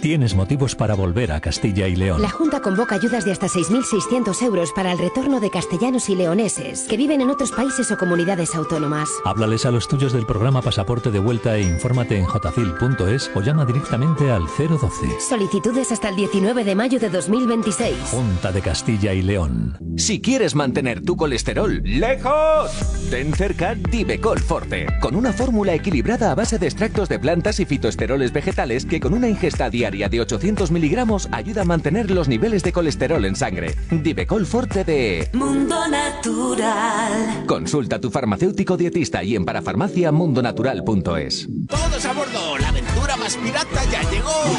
tienes motivos para volver a Castilla y León. La Junta convoca ayudas de hasta 6.600 euros para el retorno de castellanos y leoneses que viven en otros países o comunidades autónomas. Háblales a los tuyos del programa Pasaporte de Vuelta e infórmate en jfil.es o llama directamente al 012. Solicitudes hasta el 19 de mayo de 2026. Junta de Castilla y León. Si quieres mantener tu colesterol lejos, ten cerca Divecol Forte, con una fórmula equilibrada a base de extractos de plantas y fitoesteroles vegetales que con una ingesta diaria de 800 miligramos ayuda a mantener los niveles de colesterol en sangre. Divecol Forte de Mundo Natural. Consulta a tu farmacéutico dietista y en parafarmacia mundonatural.es. Todos a bordo, la aventura más pirata ya llegó.